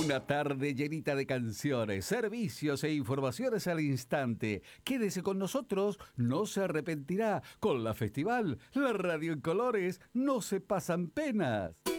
Una tarde llenita de canciones, servicios e informaciones al instante. Quédese con nosotros, no se arrepentirá. Con la Festival, la radio en colores, no se pasan penas.